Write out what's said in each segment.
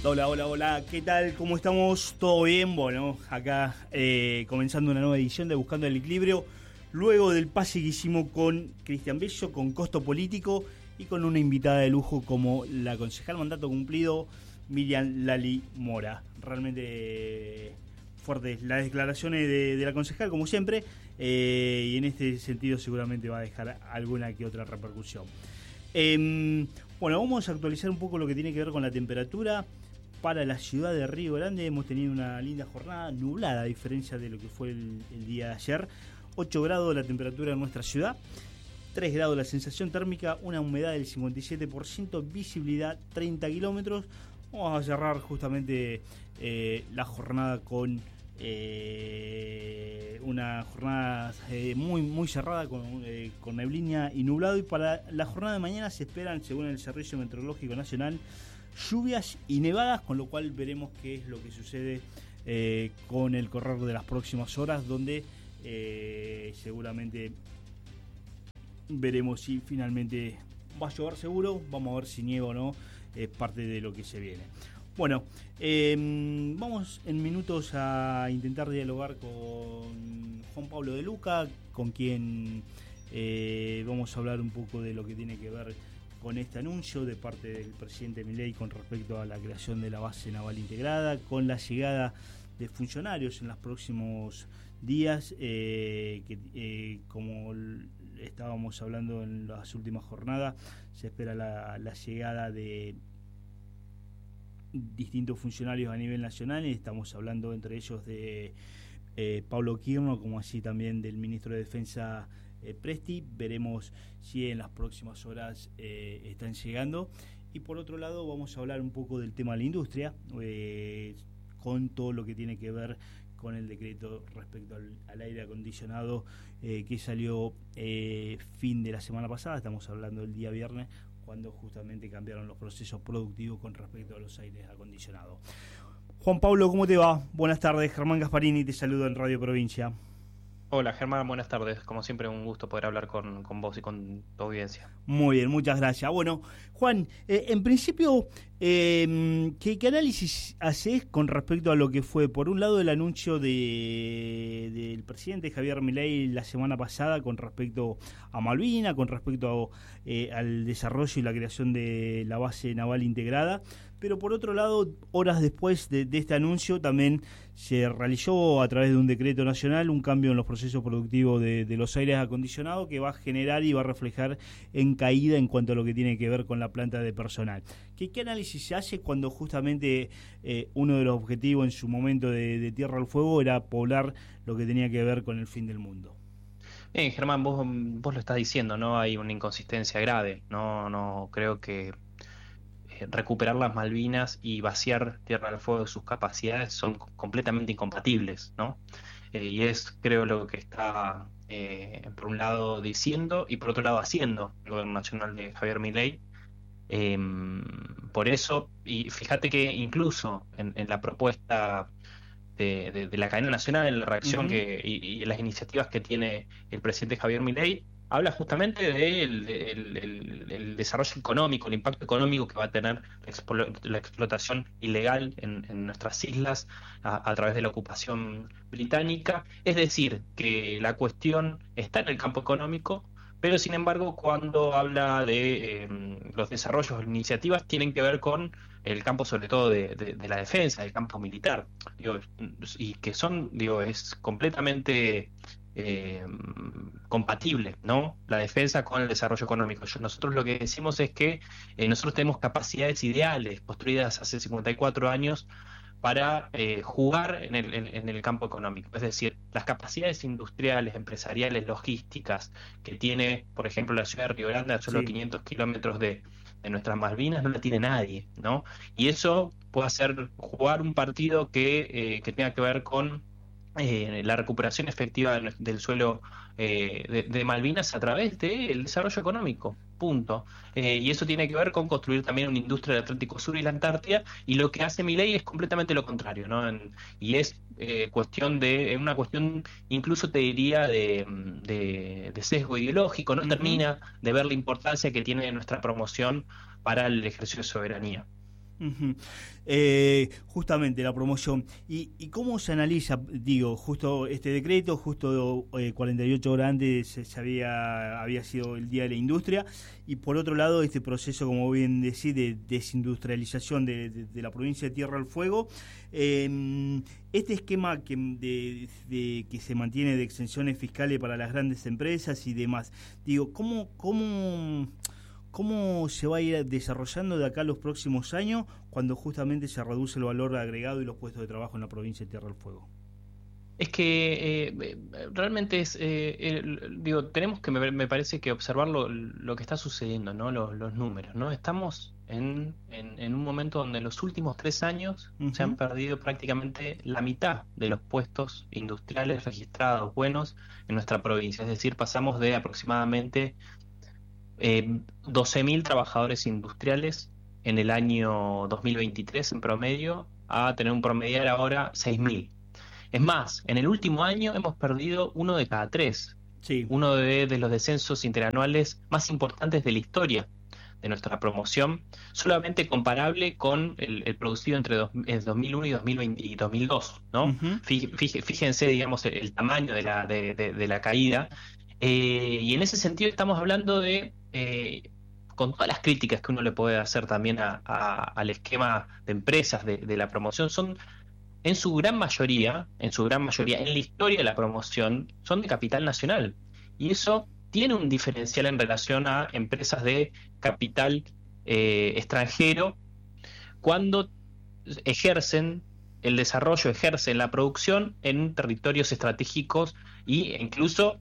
Hola, hola, hola, ¿qué tal? ¿Cómo estamos? ¿Todo bien? Bueno, acá comenzando una nueva edición de Buscando el Equilibrio, luego del pase que hicimos con Cristian Bello, con Costo Político y con una invitada de lujo como la concejal mandato cumplido, Miriam Lali Mora. Realmente fuertes las declaraciones de la concejal, como siempre, y en este sentido seguramente va a dejar alguna que otra repercusión. Bueno, vamos a actualizar un poco lo que tiene que ver con la temperatura. Para la ciudad de Río Grande hemos tenido una linda jornada, nublada a diferencia de lo que fue el día de ayer. 8 grados la temperatura en nuestra ciudad, 3 grados la sensación térmica, una humedad del 57%, visibilidad 30 kilómetros. Vamos a cerrar justamente la jornada con una jornada muy cerrada con neblina y nublado, y para la jornada de mañana se esperan, según el Servicio Meteorológico Nacional, lluvias y nevadas, con lo cual veremos qué es lo que sucede con el correr de las próximas horas, donde seguramente veremos si finalmente va a llover seguro, vamos a ver si nieva o no, es parte de lo que se viene. Bueno, vamos en minutos a intentar dialogar con Juan Pablo de Luca, con quien vamos a hablar un poco de lo que tiene que ver con este anuncio de parte del presidente Milei con respecto a la creación de la base naval integrada, con la llegada de funcionarios en los próximos días, como estábamos hablando en las últimas jornadas, se espera la llegada de distintos funcionarios a nivel nacional, y estamos hablando entre ellos de Pablo Quirno, como así también del ministro de Defensa Presti. Veremos si en las próximas horas están llegando. Y por otro lado vamos a hablar un poco del tema de la industria, con todo lo que tiene que ver con el decreto respecto al aire acondicionado que salió fin de la semana pasada. Estamos hablando del día viernes, cuando justamente cambiaron los procesos productivos con respecto a los aires acondicionados. Juan Pablo, ¿cómo te va? Buenas tardes, Germán Gasparini te saludo en Radio Provincia. Hola Germán, buenas tardes. Como siempre, un gusto poder hablar con vos y con tu audiencia. Muy bien, muchas gracias. Bueno, Juan, en principio, ¿qué análisis haces con respecto a lo que fue, por un lado, el anuncio del presidente Javier Milei la semana pasada con respecto a Malvinas, con respecto al desarrollo y la creación de la base naval integrada? Pero por otro lado, horas después de este anuncio, también se realizó a través de un decreto nacional un cambio en los procesos productivos de los aires acondicionados, que va a generar y va a reflejar en caída en cuanto a lo que tiene que ver con la planta de personal. ¿Qué análisis se hace cuando justamente uno de los objetivos en su momento de Tierra al Fuego era poblar lo que tenía que ver con el fin del mundo? Germán, vos lo estás diciendo, ¿no? Hay una inconsistencia grave. No creo que recuperar las Malvinas y vaciar Tierra del Fuego de sus capacidades son completamente incompatibles, ¿no? Y es, creo, lo que está, por un lado, diciendo y por otro lado haciendo el gobierno nacional de Javier Milei. Por eso, y fíjate que incluso en la propuesta de la cadena nacional, en la reacción y las iniciativas que tiene el presidente Javier Milei, habla justamente del desarrollo económico, el impacto económico que va a tener la explotación ilegal en nuestras islas a través de la ocupación británica. Es decir, que la cuestión está en el campo económico, pero sin embargo cuando habla de los desarrollos o iniciativas tienen que ver con el campo sobre todo de la defensa, del campo militar, digo, y que son, digo, es completamente compatible, ¿no? La defensa con el desarrollo económico. Nosotros lo que decimos es que nosotros tenemos capacidades ideales construidas hace 54 años para jugar en el campo económico. Es decir, las capacidades industriales, empresariales, logísticas que tiene, por ejemplo, la ciudad de Río Grande, a solo 500 kilómetros de nuestras Malvinas, no la tiene nadie, ¿no? Y eso puede hacer jugar un partido que tenga que ver con la recuperación efectiva del suelo de Malvinas a través del desarrollo económico, punto. Y eso tiene que ver con construir también una industria del Atlántico Sur y la Antártida, y lo que hace Milei es completamente lo contrario, ¿no? Y es una cuestión, incluso te diría, de sesgo ideológico. No termina de ver la importancia que tiene nuestra promoción para el ejercicio de soberanía. Ujú. Justamente la promoción. ¿Y cómo se analiza, digo, justo este decreto, justo 48 horas antes había sido el Día de la Industria, y por otro lado este proceso, como bien decís, de desindustrialización de la provincia de Tierra del Fuego? Este esquema que se mantiene de exenciones fiscales para las grandes empresas y demás, digo, ¿cómo se va a ir desarrollando de acá a los próximos años cuando justamente se reduce el valor agregado y los puestos de trabajo en la provincia de Tierra del Fuego? Es que realmente digo, tenemos que, me parece que observar lo que está sucediendo, ¿no? Los números, ¿no? Estamos en un momento donde en los últimos 3 años se han perdido prácticamente la mitad de los puestos industriales registrados buenos en nuestra provincia. Es decir, pasamos de aproximadamente 12.000 trabajadores industriales en el año 2023 en promedio a tener un promediar ahora 6.000. Es más, en el último año hemos perdido uno de cada tres. Sí. Uno de los descensos interanuales más importantes de la historia de nuestra promoción, solamente comparable con el producido entre 2001 y 2020 y 2002, ¿no? Uh-huh. Fíjense, digamos, el tamaño de la caída. Y en ese sentido estamos hablando con todas las críticas que uno le puede hacer también al esquema de empresas de la promoción, son en su gran mayoría, en la historia de la promoción, son de capital nacional. Y eso tiene un diferencial en relación a empresas de capital extranjero cuando ejercen el desarrollo, ejercen la producción en territorios estratégicos e incluso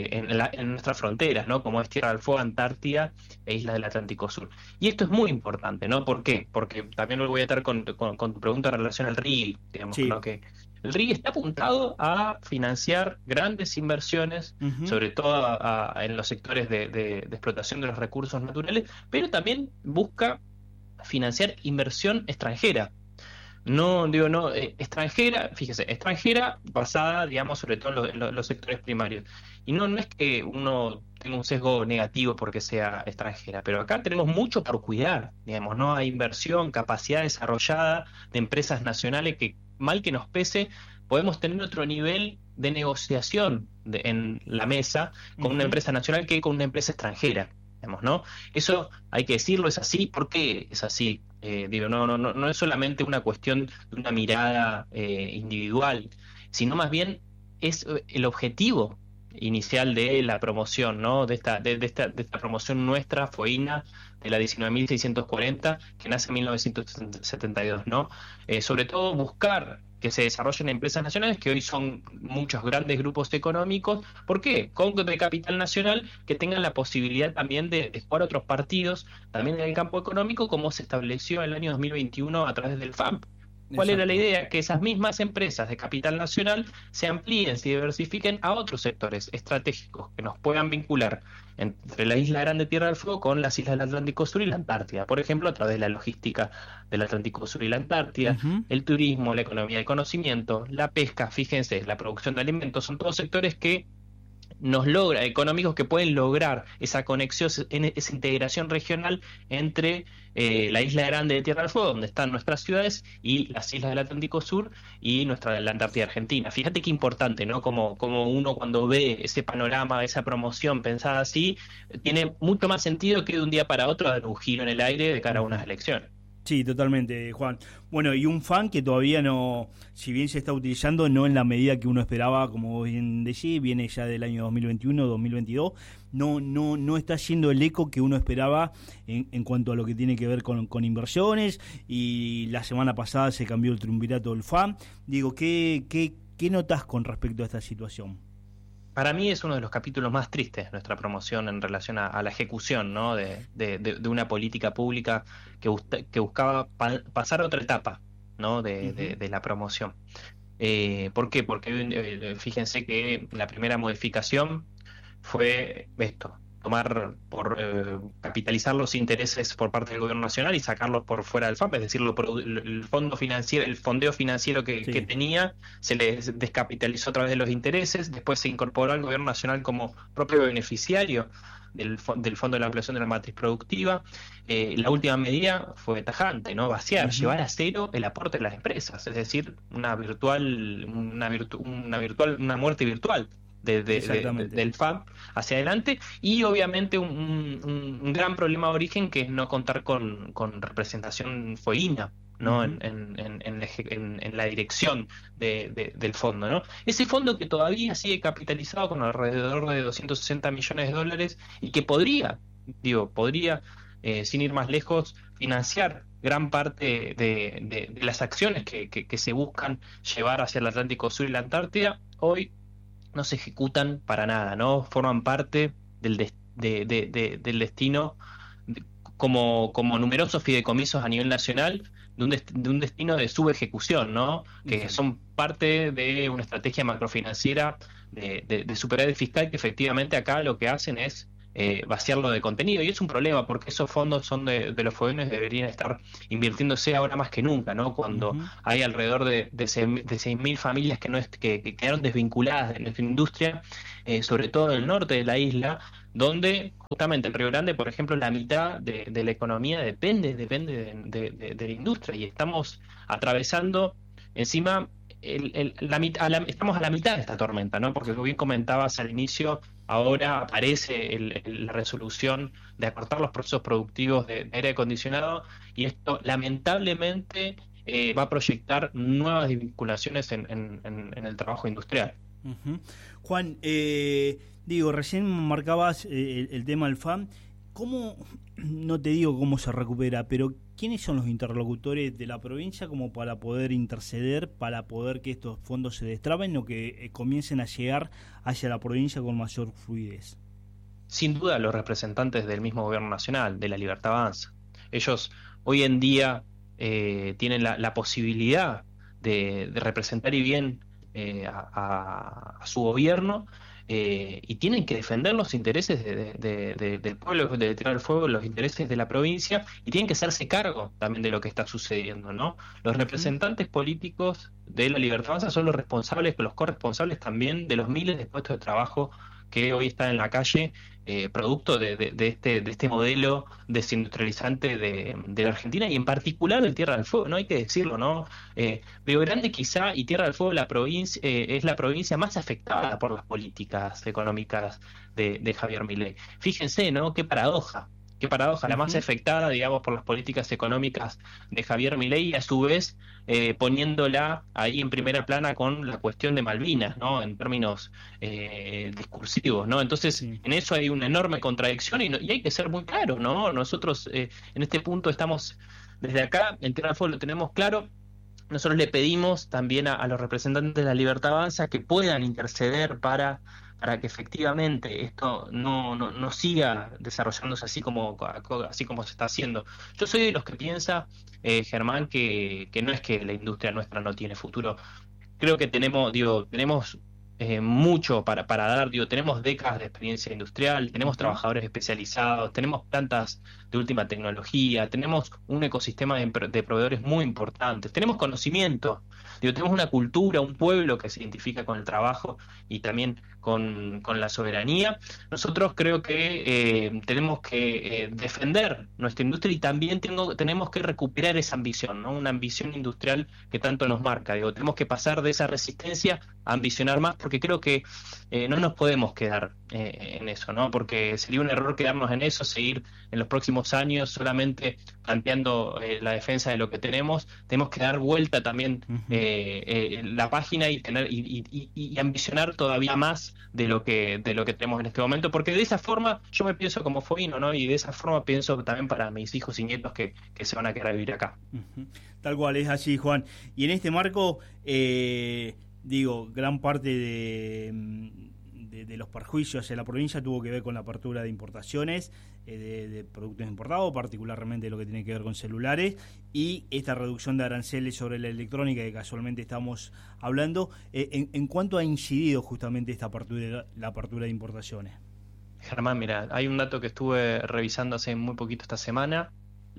en nuestras fronteras, ¿no? Como es Tierra del Fuego, Antártida e Islas del Atlántico Sur. Y esto es muy importante, ¿no? ¿Por qué? Porque también lo voy a estar con tu pregunta en relación al RIGI, digamos, sí. ¿no? Que el RIGI está apuntado a financiar grandes inversiones, Uh-huh. sobre todo en los sectores de explotación de los recursos naturales, pero también busca financiar inversión extranjera. No, digo, no, extranjera, fíjese, extranjera basada, digamos, sobre todo en los sectores primarios. Y no es que uno tenga un sesgo negativo porque sea extranjera, pero acá tenemos mucho por cuidar, digamos, ¿no? Hay inversión, capacidad desarrollada de empresas nacionales que, mal que nos pese, podemos tener otro nivel de negociación en la mesa con una empresa nacional que con una empresa extranjera. Digamos, ¿no? Eso hay que decirlo, es así. ¿Por qué es así? Digo, no es solamente una cuestión de una mirada individual, sino más bien es el objetivo inicial de la promoción, ¿no? De esta promoción nuestra, FOINA, de la 19.640, que nace en 1972, ¿no? Sobre todo buscar que se desarrollen empresas nacionales, que hoy son muchos grandes grupos económicos. ¿Por qué? Con de capital nacional, que tengan la posibilidad también de jugar otros partidos, también en el campo económico, como se estableció en el año 2021 a través del FAMP. ¿Cuál era la idea? Que esas mismas empresas de capital nacional se amplíen, se diversifiquen a otros sectores estratégicos que nos puedan vincular entre la isla Grande Tierra del Fuego con las islas del Atlántico Sur y la Antártida. Por ejemplo, a través de la logística del Atlántico Sur y la Antártida, Uh-huh. el turismo, la economía del conocimiento, la pesca, fíjense, la producción de alimentos, son todos sectores que económicos que pueden lograr esa conexión, esa integración regional entre la isla Grande de Tierra del Fuego, donde están nuestras ciudades, y las islas del Atlántico Sur y la Antártida Argentina. Fíjate qué importante, ¿no? Como uno cuando ve ese panorama, esa promoción pensada así, tiene mucho más sentido que de un día para otro dar un giro en el aire de cara a unas elecciones. Sí, totalmente, Juan. Bueno, y un fan que todavía no, si bien se está utilizando, no en la medida que uno esperaba, como bien decía, viene ya del año 2021, 2022, no está haciendo el eco que uno esperaba en cuanto a lo que tiene que ver con inversiones, y la semana pasada se cambió el triunvirato del fan. Digo, ¿qué notas con respecto a esta situación? Para mí es uno de los capítulos más tristes de nuestra promoción en relación a la ejecución, ¿no? de una política pública que buscaba pasar a otra etapa, ¿no? de la promoción. ¿Por qué? Porque fíjense que la primera modificación fue esto: tomar capitalizar los intereses por parte del gobierno nacional y sacarlos por fuera del FAP, es decir, el fondo financiero, el fondeo financiero que tenía, se les descapitalizó a través de los intereses, después se incorporó al gobierno nacional como propio beneficiario del Fondo de la Ampliación de la Matriz Productiva. La última medida fue tajante, ¿no? Vaciar, llevar a cero el aporte de las empresas, es decir, una muerte virtual del FAB hacia adelante, y obviamente un gran problema de origen, que es no contar con representación FOINA, ¿no? en la dirección del fondo, ¿no? Ese fondo que todavía sigue capitalizado con alrededor de 260 millones de dólares y que podría, sin ir más lejos, financiar gran parte de las acciones que se buscan llevar hacia el Atlántico Sur y la Antártida, hoy no se ejecutan para nada, ¿no? Forman parte del destino, como numerosos fideicomisos a nivel nacional, de un destino de subejecución, ¿no? Que son parte de una estrategia macrofinanciera de superávit fiscal, que efectivamente acá lo que hacen es vaciarlo de contenido, y es un problema porque esos fondos son de los FOENES, deberían estar invirtiéndose ahora más que nunca, ¿no? Cuando hay alrededor de 6.000 familias que quedaron desvinculadas de nuestra industria, sobre todo en el norte de la isla, donde justamente en Río Grande, por ejemplo, la mitad de la economía depende de la industria, y estamos atravesando encima estamos a la mitad de esta tormenta, ¿no? Porque como bien comentabas al inicio, ahora aparece la resolución de acortar los procesos productivos de aire acondicionado, y esto lamentablemente va a proyectar nuevas desvinculaciones en el trabajo industrial. Juan, recién marcabas el tema del FAM. ¿Cómo, no te digo cómo se recupera, pero quiénes son los interlocutores de la provincia como para poder interceder, para poder que estos fondos se destraben o que comiencen a llegar hacia la provincia con mayor fluidez? Sin duda, los representantes del mismo gobierno nacional, de la Libertad Avanza. Ellos hoy en día tienen la posibilidad de representar y bien a su gobierno, y tienen que defender los intereses del pueblo, de tirar al fuego los intereses de la provincia, y tienen que hacerse cargo también de lo que está sucediendo, ¿no? Los representantes políticos de la Libertad Avanza son los corresponsables también de los miles de puestos de trabajo que hoy están en la calle, producto de este modelo desindustrializante de la Argentina, y en particular de Tierra del Fuego, no hay que decirlo, ¿no? Río Grande quizá y Tierra del Fuego es la provincia más afectada por las políticas económicas de Javier Milei. Fíjense, ¿no? Qué paradoja, la más afectada, digamos, por las políticas económicas de Javier Milei, y a su vez poniéndola ahí en primera plana con la cuestión de Malvinas, ¿no? En términos discursivos, ¿no? Entonces, en eso hay una enorme contradicción, y hay que ser muy claro, ¿no? Nosotros en este punto estamos, desde acá, en Tierra del Fuego lo tenemos claro. Nosotros le pedimos también a los representantes de la Libertad Avanza que puedan interceder para que efectivamente esto no siga desarrollándose así como se está haciendo. Yo soy de los que piensa, Germán, que no es que la industria nuestra no tiene futuro. Creo que tenemos mucho para dar, tenemos décadas de experiencia industrial, tenemos trabajadores especializados, tenemos plantas de última tecnología, tenemos un ecosistema de proveedores muy importantes, tenemos conocimiento, tenemos una cultura, un pueblo que se identifica con el trabajo y también con la soberanía. Nosotros creo que tenemos que defender nuestra industria, y también tenemos que recuperar esa ambición, ¿no? Una ambición industrial que tanto nos marca. Tenemos que pasar de esa resistencia a ambicionar más, porque creo que no nos podemos quedar en eso, ¿no? Porque sería un error quedarnos en eso, seguir en los próximos años solamente planteando la defensa de lo que tenemos. Tenemos que dar vuelta también la página y ambicionar todavía más de lo que tenemos en este momento, porque de esa forma yo me pienso como Foino, ¿no? Y de esa forma pienso también para mis hijos y nietos que se van a quedar a vivir acá. Tal cual, es así, Juan. Y en este marco, gran parte de los perjuicios en la provincia tuvo que ver con la apertura de importaciones de productos importados, particularmente lo que tiene que ver con celulares, y esta reducción de aranceles sobre la electrónica que casualmente estamos hablando. ¿En cuánto ha incidido justamente la apertura de importaciones? Germán, mira, hay un dato que estuve revisando hace muy poquito esta semana.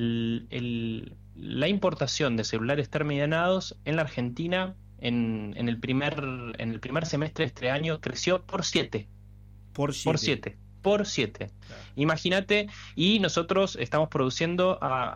La importación de celulares terminados en la Argentina en el primer semestre de este año creció por 7. Por Por 7. 7. Por 7. Claro. Imagínate, y nosotros estamos produciendo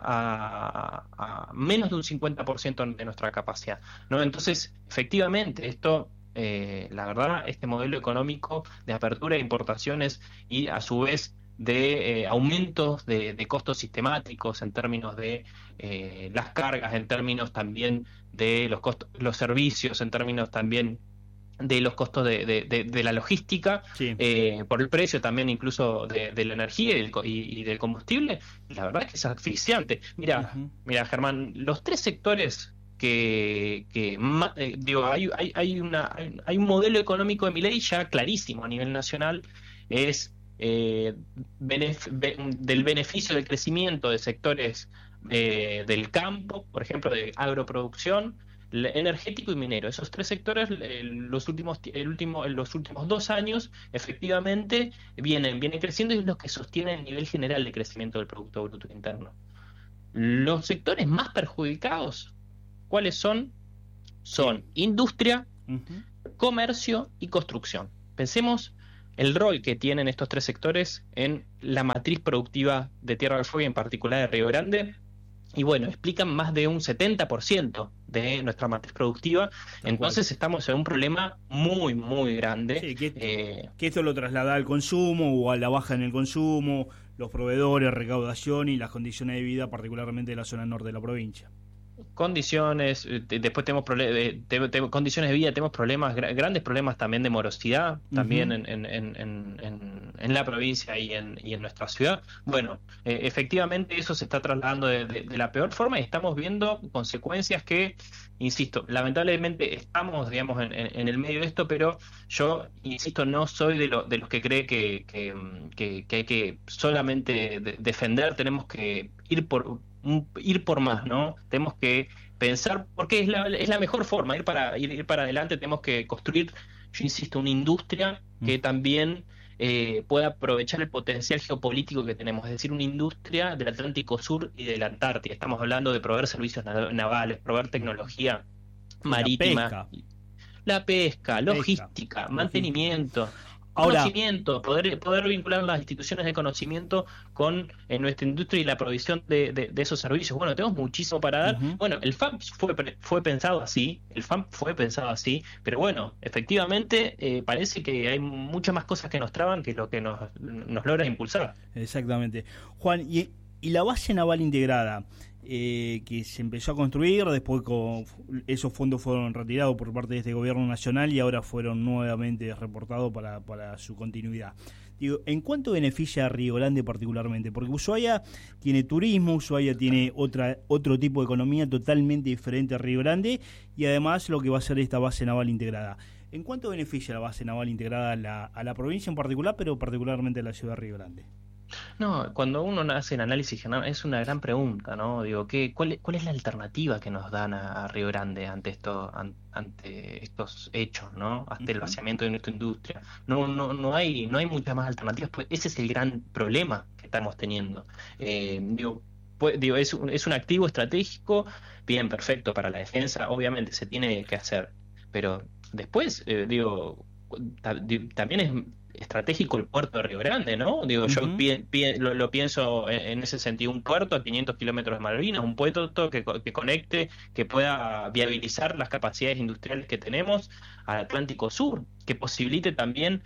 a menos de un 50% de nuestra capacidad, ¿no? Entonces, efectivamente, esto, la verdad, este modelo económico de apertura de importaciones y a su vez de aumentos de costos sistemáticos en términos de las cargas, en términos también de los costos, los servicios, en términos también de los costos de la logística, Sí. por el precio también incluso de la energía y del combustible, la verdad es que es asfixiante. Mira, Ujú. mira, Germán, los tres sectores digo, hay un modelo económico de Milei ya clarísimo a nivel nacional, es del beneficio del crecimiento de sectores del campo, por ejemplo, de agroproducción, energético y minero. Esos tres sectores, en los últimos 2 años, efectivamente, vienen creciendo y es lo que sostiene el nivel general de crecimiento del Producto Bruto Interno. Los sectores más perjudicados, ¿cuáles son? Sí. Son industria, Ujú. comercio y construcción. Pensemos el rol que tienen estos tres sectores en la matriz productiva de Tierra del Fuego y en particular de Río Grande. Y bueno, explican más de un 70% de nuestra matriz productiva. Tal Entonces cual. estamos en un problema muy, muy grande. Sí, que esto lo traslada al consumo o a la baja en el consumo, los proveedores, recaudación y las condiciones de vida, particularmente de la zona norte de la provincia. Condiciones, después tenemos condiciones de vida, tenemos problemas, grandes problemas también de morosidad, también Ujú. en la provincia y en nuestra ciudad. Bueno, efectivamente eso se está trasladando de la peor forma y estamos viendo consecuencias que, insisto, lamentablemente estamos, digamos, en el medio de esto, pero yo, insisto, no soy de los que cree que hay que solamente defender, tenemos que ir por más, ¿no? Tenemos que pensar, porque es la mejor forma, ir para adelante, tenemos que construir, yo insisto, una industria que también pueda aprovechar el potencial geopolítico que tenemos, es decir, una industria del Atlántico Sur y de la Antártida. Estamos hablando de proveer servicios navales, proveer tecnología Sí, la marítima, pesca. la pesca, Pesca. logística, Logística. mantenimiento, Ahora, conocimiento, poder vincular las instituciones de conocimiento con nuestra industria y la provisión de esos servicios. Bueno, tenemos muchísimo para dar. ujú, Bueno, el FAMP fue pensado así, pero bueno, efectivamente parece que hay muchas más cosas que nos traban que lo que nos logra impulsar. exactamente. Juan, y la base naval integrada que se empezó a construir, después esos fondos fueron retirados por parte de este gobierno nacional y ahora fueron nuevamente reportados para su continuidad. Digo, ¿en cuánto beneficia a Río Grande particularmente? Porque Ushuaia tiene turismo, Ushuaia tiene otro tipo de economía totalmente diferente a Río Grande y además lo que va a ser esta base naval integrada. ¿En cuánto beneficia la base naval integrada a la provincia en particular, pero particularmente a la ciudad de Río Grande? No, cuando uno hace el análisis general, es una gran pregunta, ¿no? Digo, cuál es la alternativa que nos dan a Río Grande ante estos hechos, ¿no? Ante el Ujú. vaciamiento de nuestra industria. No hay muchas más alternativas, pues ese es el gran problema que estamos teniendo. Digo, es un activo estratégico, bien, perfecto para la defensa, obviamente se tiene que hacer, pero después, también es estratégico el puerto de Río Grande, ¿no? Digo, yo Ujú. lo pienso en ese sentido, un puerto a 500 kilómetros de Malvinas, un puerto que conecte, que pueda viabilizar las capacidades industriales que tenemos al Atlántico Sur, que posibilite también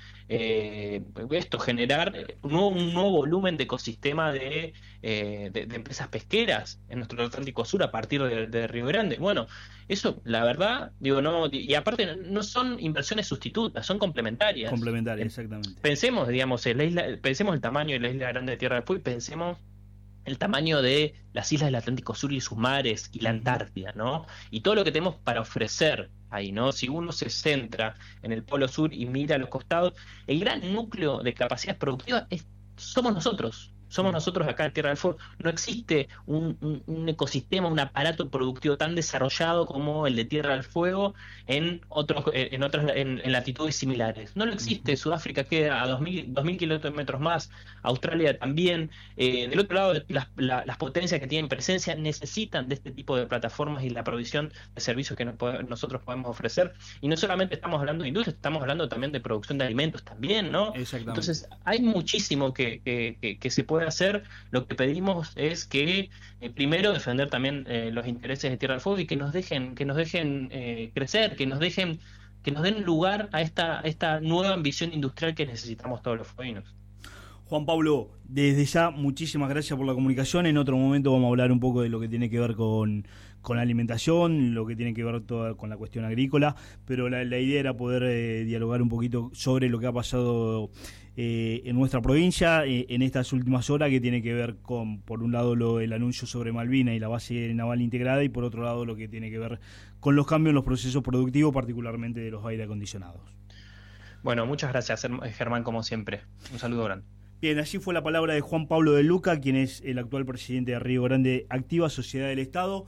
generar un nuevo volumen de ecosistema de empresas pesqueras en nuestro Atlántico Sur a partir de Río Grande. Bueno, eso, la verdad, digo, no, y aparte no son inversiones sustitutas, son complementarias. Complementaria, exactamente. Pensemos, digamos, pensemos el tamaño de la isla grande de Tierra del Fuego y pensemos el tamaño de las islas del Atlántico Sur y sus mares y la Ujú. Antártida, ¿no? Y todo lo que tenemos para ofrecer ahí, ¿no? Si uno se centra en el Polo Sur y mira a los costados, el gran núcleo de capacidades productivas somos nosotros. somos nosotros acá en Tierra del Fuego. No existe un ecosistema, un aparato productivo tan desarrollado como el de Tierra del Fuego en latitudes similares. No lo existe. Sudáfrica queda a 2.000 kilómetros más, Australia también. Del otro lado, las potencias que tienen presencia necesitan de este tipo de plataformas y la provisión de servicios que nosotros podemos ofrecer. Y no solamente estamos hablando de industria, estamos hablando también de producción de alimentos también, ¿no? Entonces, hay muchísimo que se puede hacer. Lo que pedimos es que primero defender también los intereses de Tierra del Fuego y que nos dejen crecer, que nos den lugar a esta nueva ambición industrial que necesitamos todos los fueguinos. Juan Pablo, desde ya muchísimas gracias por la comunicación. En otro momento vamos a hablar un poco de lo que tiene que ver con la alimentación, lo que tiene que ver con la cuestión agrícola, pero la idea era poder dialogar un poquito sobre lo que ha pasado en nuestra provincia en estas últimas horas, que tiene que ver con, por un lado, el anuncio sobre Malvinas y la base naval integrada, y por otro lado lo que tiene que ver con los cambios en los procesos productivos, particularmente de los aire acondicionados. Bueno, muchas gracias, Germán, como siempre. Un saludo grande. Bien, así fue la palabra de Juan Pablo de Luca, quien es el actual presidente de Río Grande Activa, Sociedad del Estado.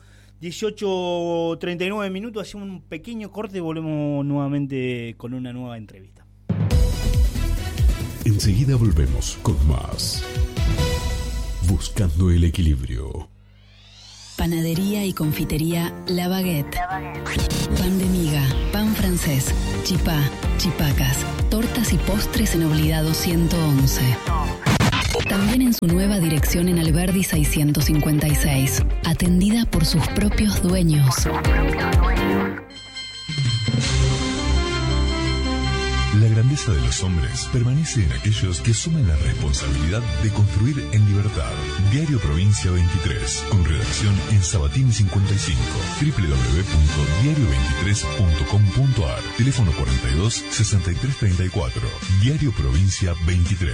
18:39 minutos, hacemos un pequeño corte y volvemos nuevamente con una nueva entrevista. Enseguida volvemos con más. Buscando el equilibrio. Panadería y confitería La Baguette. Pan de miga, pan francés, chipá, chipacas, tortas y postres en Obligado 111. También en su nueva dirección en Alberdi 656, atendida por sus propios dueños. La grandeza de los hombres permanece en aquellos que asumen la responsabilidad de construir en libertad. Diario Provincia 23, con redacción en Sabatini 55, www.diario23.com.ar, teléfono 42 63 34, Diario Provincia 23.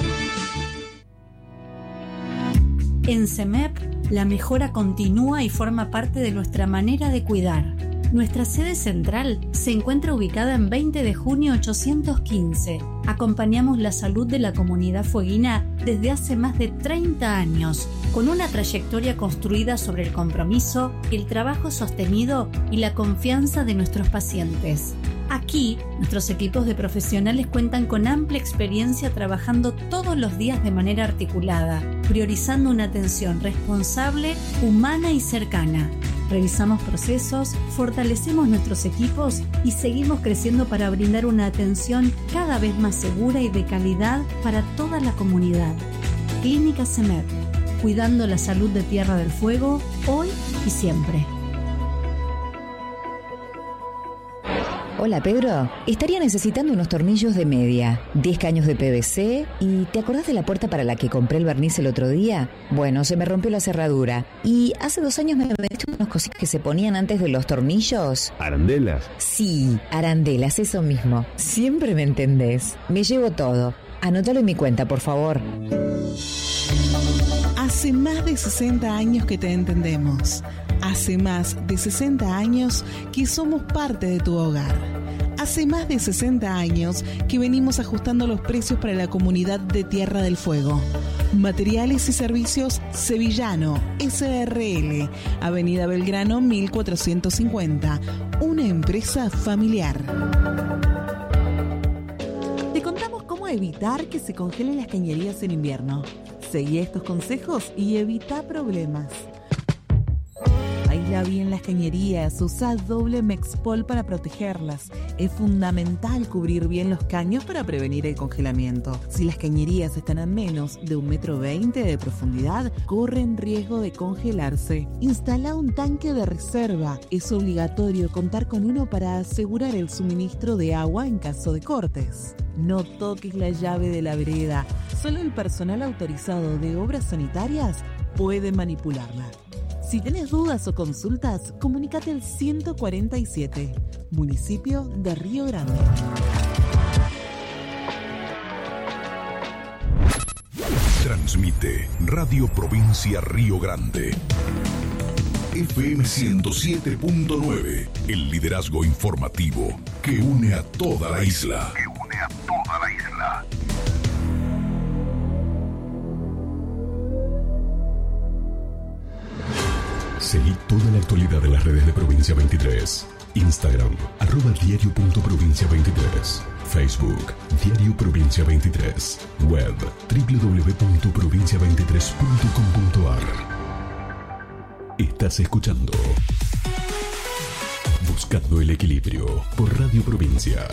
En CEMEP, la mejora continúa y forma parte de nuestra manera de cuidar. Nuestra sede central se encuentra ubicada en 20 de junio 815. Acompañamos la salud de la comunidad fueguina desde hace más de 30 años, con una trayectoria construida sobre el compromiso, el trabajo sostenido y la confianza de nuestros pacientes. Aquí, nuestros equipos de profesionales cuentan con amplia experiencia trabajando todos los días de manera articulada, priorizando una atención responsable, humana y cercana. Revisamos procesos, fortalecemos nuestros equipos y seguimos creciendo para brindar una atención cada vez más segura y de calidad para toda la comunidad. Clínica CEMEP, cuidando la salud de Tierra del Fuego, hoy y siempre. Hola Pedro, estaría necesitando unos tornillos de media, 10 caños de PVC y ¿te acordás de la puerta para la que compré el barniz el otro día? Bueno, se me rompió la cerradura y hace 2 años me metí unos cositas que se ponían antes de los tornillos. ¿Arandelas? Sí, arandelas, eso mismo. Siempre me entendés. Me llevo todo. Anótalo en mi cuenta, por favor. Hace más de 60 años que te entendemos. Hace más de 60 años que somos parte de tu hogar. Hace más de 60 años que venimos ajustando los precios para la comunidad de Tierra del Fuego. Materiales y servicios Sevillano, SRL, Avenida Belgrano 1450, una empresa familiar. Te contamos cómo evitar que se congelen las cañerías en invierno. Seguí estos consejos y evita problemas. Aísla bien las cañerías, usa doble Mexpol para protegerlas. Es fundamental cubrir bien los caños para prevenir el congelamiento. Si las cañerías están a menos de 1,20 m de profundidad, corren riesgo de congelarse. Instala un tanque de reserva. Es obligatorio contar con uno para asegurar el suministro de agua en caso de cortes. No toques la llave de la vereda. Solo el personal autorizado de obras sanitarias puede manipularla. Si tienes dudas o consultas, comunícate al 147, municipio de Río Grande. Transmite Radio Provincia Río Grande. FM 107.9, el liderazgo informativo que une a toda la isla. Seguí toda la actualidad en las redes de Provincia 23. Instagram, @diario.provincia23. Facebook, Diario Provincia 23. Web, www.provincia23.com.ar. Estás escuchando Buscando el Equilibrio por Radio Provincia.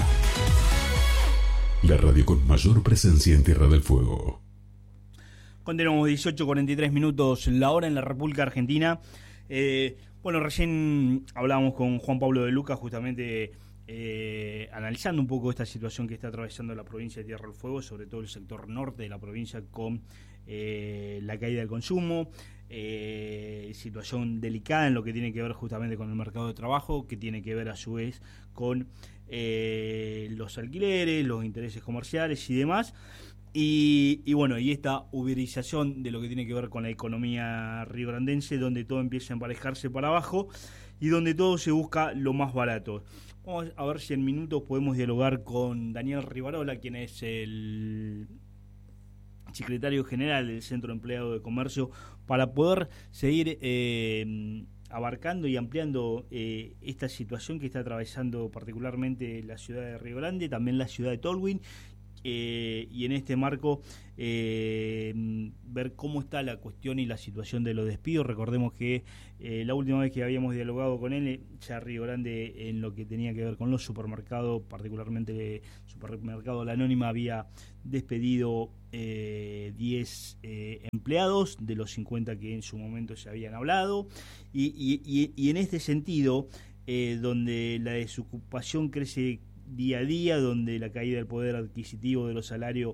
La radio con mayor presencia en Tierra del Fuego. Continuamos 18:43 minutos, la hora en la República Argentina. Recién hablábamos con Juan Pablo de Luca, justamente analizando un poco esta situación que está atravesando la provincia de Tierra del Fuego, sobre todo el sector norte de la provincia, con la caída del consumo, situación delicada en lo que tiene que ver justamente con el mercado de trabajo, que tiene que ver a su vez con los alquileres, los intereses comerciales y demás. Y esta uberización de lo que tiene que ver con la economía riograndense, donde todo empieza a emparejarse para abajo y donde todo se busca lo más barato. Vamos a ver si en minutos podemos dialogar con Daniel Rivarola, quien es el secretario general del Centro Empleado de Comercio, para poder seguir abarcando y ampliando esta situación que está atravesando particularmente la ciudad de Río Grande, también la ciudad de Tolwyn. Y en este marco ver cómo está la cuestión y la situación de los despidos. Recordemos que la última vez que habíamos dialogado con él, ya Río Grande, en lo que tenía que ver con los supermercados, particularmente Supermercado La Anónima, había despedido 10 empleados de los 50 que en su momento se habían hablado, y en este sentido, donde la desocupación crece día a día, donde la caída del poder adquisitivo de los salarios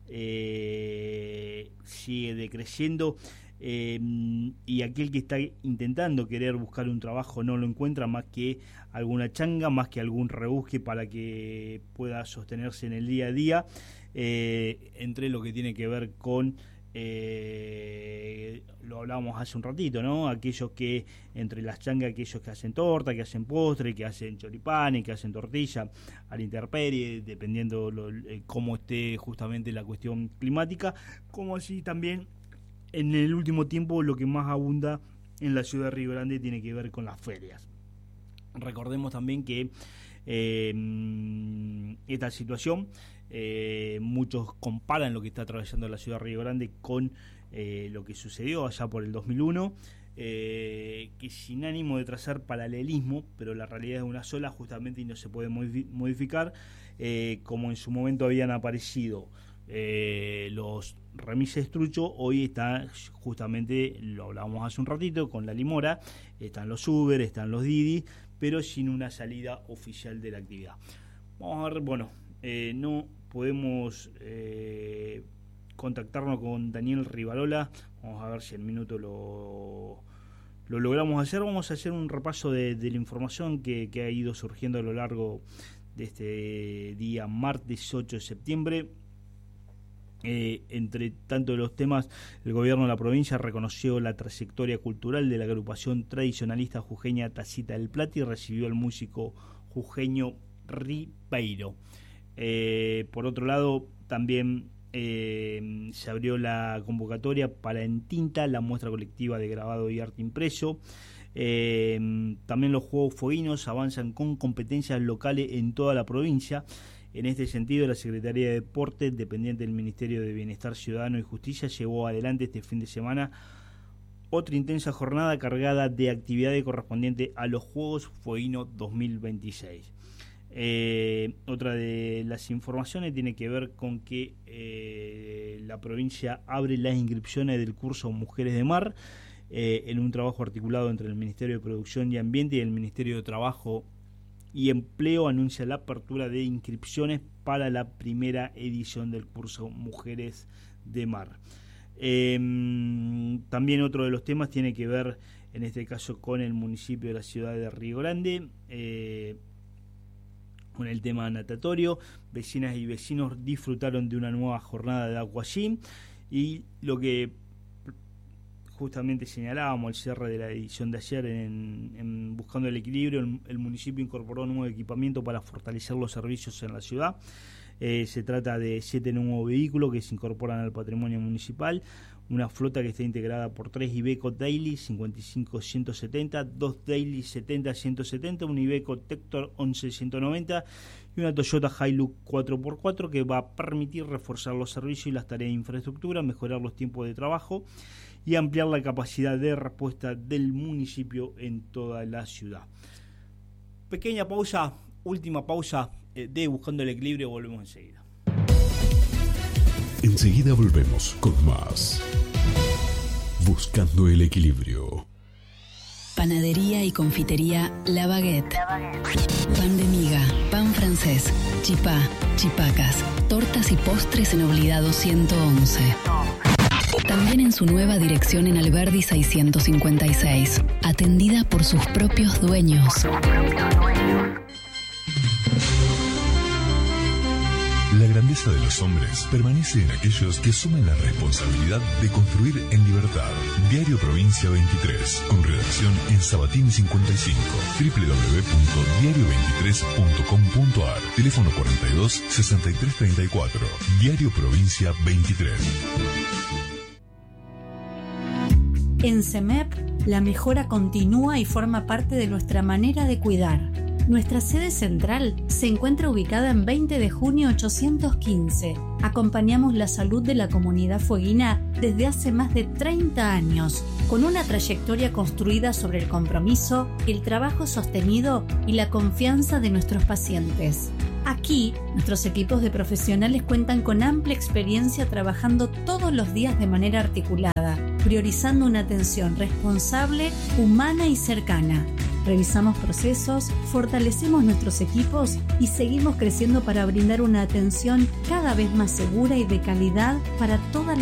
sigue decreciendo, y aquel que está intentando querer buscar un trabajo no lo encuentra, más que alguna changa, más que algún rebusque para que pueda sostenerse en el día a día, entre lo que tiene que ver con lo hablábamos hace un ratito, ¿no? Aquellos que, entre las changas, aquellos que hacen torta, que hacen postre, que hacen choripanes, que hacen tortilla a la intemperie, dependiendo cómo esté justamente la cuestión climática, como así también en el último tiempo lo que más abunda en la ciudad de Río Grande tiene que ver con las ferias. Recordemos también que esta situación, muchos comparan lo que está atravesando la ciudad de Río Grande con lo que sucedió allá por el 2001, que sin ánimo de trazar paralelismo, pero la realidad es una sola justamente y no se puede modificar, como en su momento habían aparecido los remises trucho, hoy está justamente, lo hablábamos hace un ratito, con la Limora, están los Uber, están los Didi, pero sin una salida oficial de la actividad. Vamos a ver, no podemos contactarnos con Daniel Rivarola. Vamos a ver si en minuto lo logramos hacer. Vamos a hacer un repaso de la información que ha ido surgiendo a lo largo de este día martes 8 de septiembre. Entre tanto de los temas, el gobierno de la provincia reconoció la trayectoria cultural de la agrupación tradicionalista jujeña Tacita del Plata y recibió al músico jujeño Ribeiro. Por otro lado, también se abrió la convocatoria para En Tinta, la muestra colectiva de grabado y arte impreso. También los Juegos Fueguinos avanzan con competencias locales en toda la provincia. En este sentido, la Secretaría de Deportes, dependiente del Ministerio de Bienestar Ciudadano y Justicia, llevó adelante este fin de semana otra intensa jornada cargada de actividades correspondientes a los Juegos Fueguinos 2026. Otra de las informaciones tiene que ver con que la provincia abre las inscripciones del curso Mujeres de Mar, en un trabajo articulado entre el Ministerio de Producción y Ambiente y el Ministerio de Trabajo y Empleo. Anuncia la apertura de inscripciones para la primera edición del curso Mujeres de Mar. También otro de los temas tiene que ver, en este caso, con el municipio de la ciudad de Río Grande, con el tema natatorio. Vecinas y vecinos disfrutaron de una nueva jornada de aquagym, y lo que justamente señalábamos al cierre de la edición de ayer en Buscando el Equilibrio, el municipio incorporó nuevo equipamiento para fortalecer los servicios en la ciudad. Se trata de 7 nuevos vehículos que se incorporan al patrimonio municipal, una flota que está integrada por 3 Iveco Daily 55-170, 2 Daily 70-170, un Iveco Tector 11-190 y una Toyota Hilux 4x4 que va a permitir reforzar los servicios y las tareas de infraestructura, mejorar los tiempos de trabajo y ampliar la capacidad de respuesta del municipio en toda la ciudad. Pequeña pausa, última pausa de Buscando el Equilibrio, volvemos enseguida. Enseguida volvemos con más Buscando el Equilibrio. Panadería y confitería La Baguette. Pan de miga, pan francés, chipá, chipacas, tortas y postres en Obligado 111. También en su nueva dirección en Alberdi 656, atendida por sus propios dueños. La grandeza de los hombres permanece en aquellos que asumen la responsabilidad de construir en libertad. Diario Provincia 23, con redacción en Sabatini 55, www.diario23.com.ar, teléfono 42 63 34, Diario Provincia 23. En CEMEP, la mejora continúa y forma parte de nuestra manera de cuidar. Nuestra sede central se encuentra ubicada en 20 de junio 815. Acompañamos la salud de la comunidad fueguina desde hace más de 30 años, con una trayectoria construida sobre el compromiso, el trabajo sostenido y la confianza de nuestros pacientes. Aquí, nuestros equipos de profesionales cuentan con amplia experiencia trabajando todos los días de manera articulada, priorizando una atención responsable, humana y cercana. Revisamos procesos, fortalecemos nuestros equipos y seguimos creciendo para brindar una atención cada vez más segura y de calidad para toda la